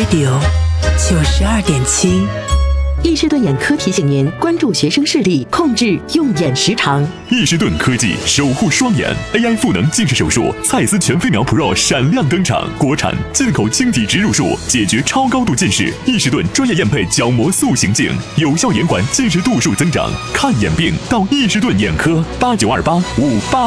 Radio 92.7。 易士顿眼科提醒您关注学生视力，控制用眼时长。 易士顿科技守护双眼 ，AI 赋能近视手术，蔡司全飞秒 Pro 闪亮登场，国产进口晶体植入术，解决超高度近视。易士顿专业验配角膜塑形镜，有效延缓近视度数增长。看眼病到易士顿眼科，892858。